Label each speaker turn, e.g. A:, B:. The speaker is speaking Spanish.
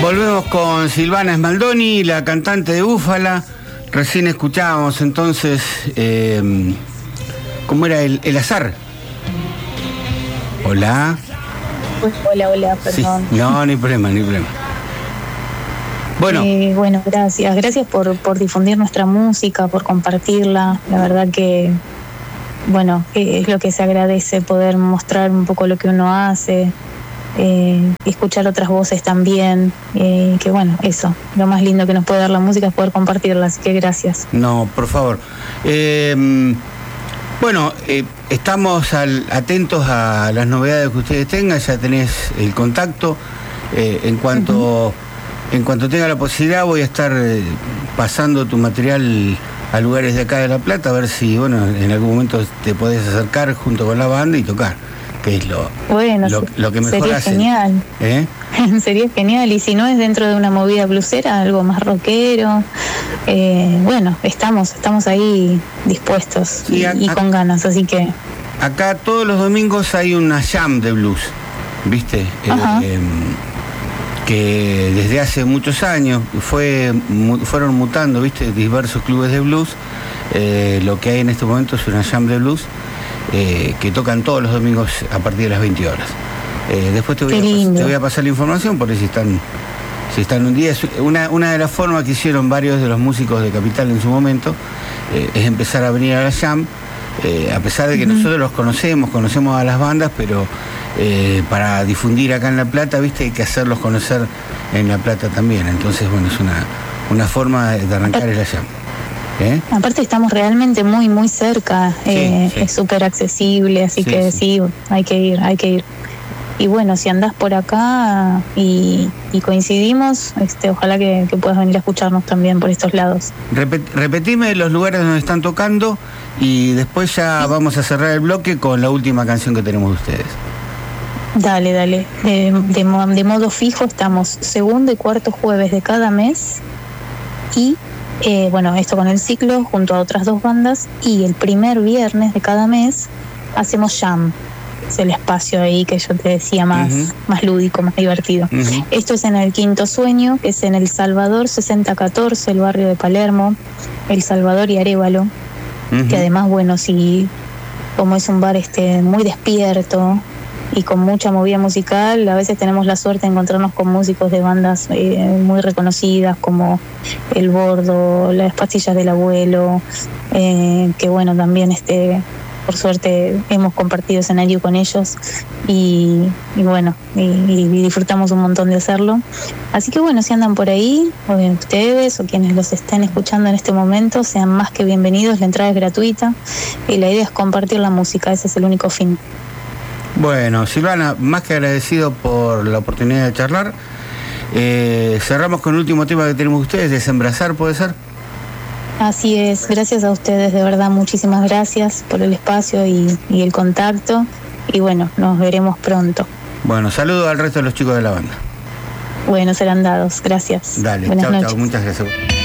A: Volvemos con Silvana Smaldoni, la cantante de Búfala. Recién escuchábamos entonces, ¿cómo era el azar? Hola.
B: Hola, perdón.
A: Sí. No hay problema. Bueno.
B: Bueno, gracias por difundir nuestra música, por compartirla. La verdad que, bueno, es lo que se agradece, poder mostrar un poco lo que uno hace, escuchar otras voces también, que bueno, eso, lo más lindo que nos puede dar la música es poder compartirla, así que gracias.
A: No, por favor. Bueno, estamos atentos a las novedades que ustedes tengan, ya tenés el contacto. En cuanto tenga la posibilidad voy a estar pasando tu material a lugares de acá de La Plata, a ver si, bueno, en algún momento te podés acercar junto con la banda y tocar, que es lo que mejor
B: sería
A: hacen.
B: Genial. Sería genial, y si no es dentro de una movida blusera, algo más rockero, bueno, estamos ahí dispuestos, sí, y con ganas, así que...
A: Acá todos los domingos hay una jam de blues, ¿viste? Que desde hace muchos años fueron mutando, ¿viste? Diversos clubes de blues. Lo que hay en este momento es una jam de blues que tocan todos los domingos a partir de las 20 horas. Después te voy a pasar la información, por si están un día. Una de las formas que hicieron varios de los músicos de Capital en su momento es empezar a venir a la jam, a pesar de que nosotros los conocemos a las bandas, pero para difundir acá en La Plata, ¿viste? Hay que hacerlos conocer en La Plata también. Entonces, bueno, es una forma de arrancar la jam.
B: Aparte estamos realmente muy, muy cerca, sí. Es súper accesible, así que sí, hay que ir. Y bueno, si andás por acá y coincidimos, ojalá que puedas venir a escucharnos también por estos lados.
A: Repetime los lugares donde están tocando y después ya vamos a cerrar el bloque con la última canción que tenemos de ustedes.
B: Dale. De modo fijo estamos segundo y cuarto jueves de cada mes y... bueno, esto con el ciclo junto a otras 2 bandas, y el primer viernes de cada mes hacemos jam. Es el espacio ahí que yo te decía más lúdico, más divertido. Esto es en el Quinto Sueño, que es en El Salvador 6014, el barrio de Palermo, El Salvador y Arévalo, que además, bueno, sí, como es un bar muy despierto y con mucha movida musical, a veces tenemos la suerte de encontrarnos con músicos de bandas muy reconocidas como El Bordo, Las Pastillas del Abuelo, que bueno, también por suerte hemos compartido escenario con ellos y bueno, y disfrutamos un montón de hacerlo. Así que bueno, si andan por ahí, o ustedes o quienes los estén escuchando en este momento, sean más que bienvenidos, la entrada es gratuita y la idea es compartir la música, ese es el único fin.
A: Bueno, Silvana, más que agradecido por la oportunidad de charlar. Cerramos con el último tema que tenemos ustedes, Desembrazar, ¿puede ser?
B: Así es, gracias a ustedes, de verdad, muchísimas gracias por el espacio y el contacto, y bueno, nos veremos pronto.
A: Bueno, saludos al resto de los chicos de la banda.
B: Bueno, serán dados, gracias.
A: Dale,
B: buenas noches.
A: Chao, muchas gracias.